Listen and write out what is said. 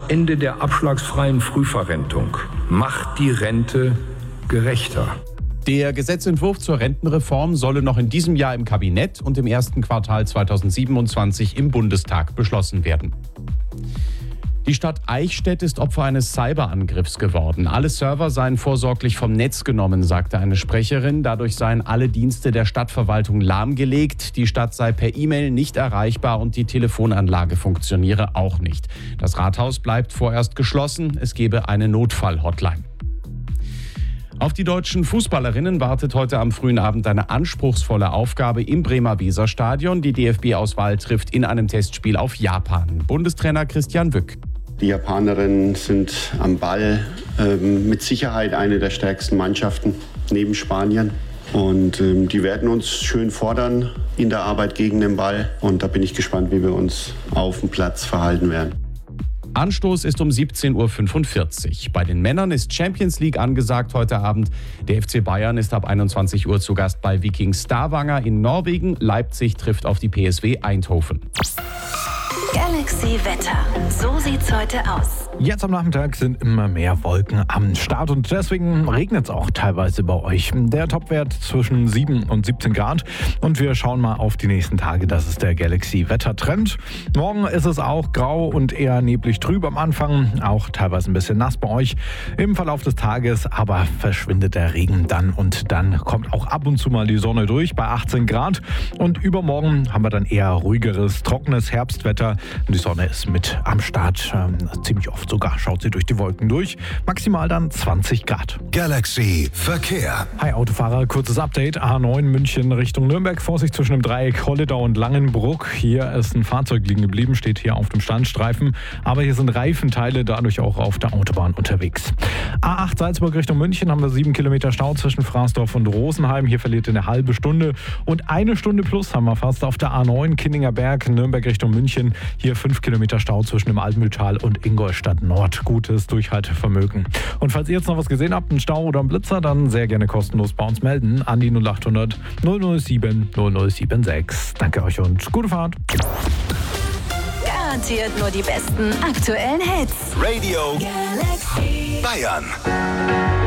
Ende der abschlagsfreien Frühverrentung macht die Rente gerechter. Der Gesetzentwurf zur Rentenreform solle noch in diesem Jahr im Kabinett und im ersten Quartal 2027 im Bundestag beschlossen werden. Die Stadt Eichstätt ist Opfer eines Cyberangriffs geworden. Alle Server seien vorsorglich vom Netz genommen, sagte eine Sprecherin. Dadurch seien alle Dienste der Stadtverwaltung lahmgelegt. Die Stadt sei per E-Mail nicht erreichbar und die Telefonanlage funktioniere auch nicht. Das Rathaus bleibt vorerst geschlossen. Es gebe eine Notfall-Hotline. Auf die deutschen Fußballerinnen wartet heute am frühen Abend eine anspruchsvolle Aufgabe im Bremer Weserstadion. Die DFB-Auswahl trifft in einem Testspiel auf Japan. Bundestrainer Christian Wück. Die Japanerinnen sind am Ball mit Sicherheit eine der stärksten Mannschaften neben Spanien. Und die werden uns schön fordern in der Arbeit gegen den Ball. Und da bin ich gespannt, wie wir uns auf dem Platz verhalten werden. Anstoß ist um 17.45 Uhr. Bei den Männern ist Champions League angesagt heute Abend. Der FC Bayern ist ab 21 Uhr zu Gast bei Viking Stavanger in Norwegen. Leipzig trifft auf die PSW Eindhoven. Galaxy Wetter. So sieht's heute aus. Jetzt am Nachmittag sind immer mehr Wolken am Start und deswegen regnet es auch teilweise bei euch. Der Topwert zwischen 7 und 17 Grad und wir schauen mal auf die nächsten Tage. Das ist der Galaxy Wettertrend. Morgen ist es auch grau und eher neblig trüb am Anfang, auch teilweise ein bisschen nass bei euch. Im Verlauf des Tages aber verschwindet der Regen dann und dann kommt auch ab und zu mal die Sonne durch bei 18 Grad und übermorgen haben wir dann eher ruhigeres, trockenes Herbstwetter. Die Sonne ist mit am Start, ziemlich oft sogar schaut sie durch die Wolken durch. Maximal dann 20 Grad. Galaxy Verkehr. Hi Autofahrer, kurzes Update. A9 München Richtung Nürnberg. Vorsicht zwischen dem Dreieck Holledau und Langenbruck. Hier ist ein Fahrzeug liegen geblieben, steht hier auf dem Standstreifen. Aber hier sind Reifenteile, dadurch auch auf der Autobahn unterwegs. A8 Salzburg Richtung München haben wir 7 Kilometer Stau zwischen Fraßdorf und Rosenheim. Hier verliert ihr eine halbe Stunde. Und eine Stunde plus haben wir fast auf der A9 Kinninger Berg, Nürnberg Richtung München. Hier 5 Kilometer Stau zwischen dem Altmühltal und Ingolstadt Nord. Gutes Durchhaltevermögen. Und falls ihr jetzt noch was gesehen habt, einen Stau oder einen Blitzer, dann sehr gerne kostenlos bei uns melden an die 0800 007 0076. Danke euch und gute Fahrt. Garantiert nur die besten aktuellen Hits. Radio Galaxy Bayern.